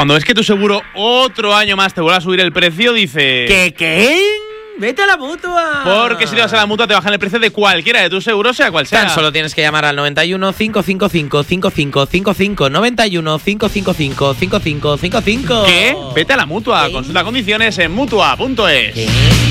Cuando ves que tu seguro otro año más te vuelve a subir el precio, dices... ¿Qué? ¡Vete a la Mutua! Porque si te vas a la Mutua te bajan el precio de cualquiera de tus seguros, sea cual sea. Tan solo tienes que llamar al 91 555 5555 91 555 5555. ¿Qué? Vete a la Mutua. Consulta condiciones en Mutua.es.